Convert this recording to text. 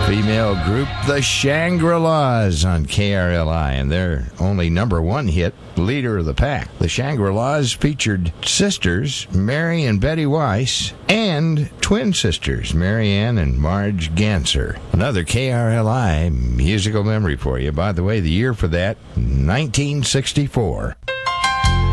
female group, the Shangri-Las, on KRLI, and their only number one hit, Leader of the Pack. The Shangri-Las featured sisters Mary and Betty Weiss and twin sisters Mary Ann and Marge Ganser. Another KRLI musical memory for you. By the way, the year for that, 1964.